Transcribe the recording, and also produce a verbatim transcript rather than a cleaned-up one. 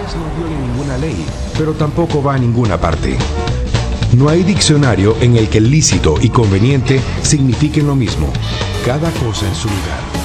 inglés no viola ninguna ley, pero tampoco va a ninguna parte. No hay diccionario en el que lícito y conveniente signifiquen lo mismo, cada cosa en su lugar.